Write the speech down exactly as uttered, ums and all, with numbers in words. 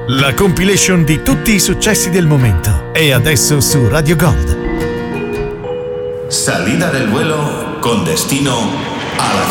La compilation di tutti i successi del momento è adesso su Radio Gold. Salida del vuelo con destino a la